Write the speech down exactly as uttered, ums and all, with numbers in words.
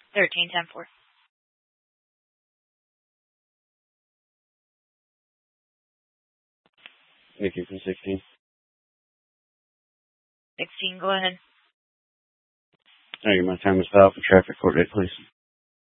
thirteen ten four. Nikki from sixteen. sixteen, go ahead. All right, my time is filed for traffic court date, please.